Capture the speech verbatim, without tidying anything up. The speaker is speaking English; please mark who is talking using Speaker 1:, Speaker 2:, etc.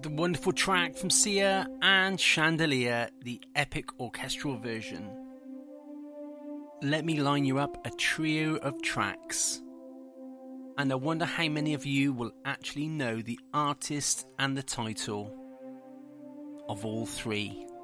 Speaker 1: the wonderful track from Sia and Chandelier, the epic orchestral version. Let me line you up a trio of tracks, and I wonder how many of you will actually know the artist and the title of all three.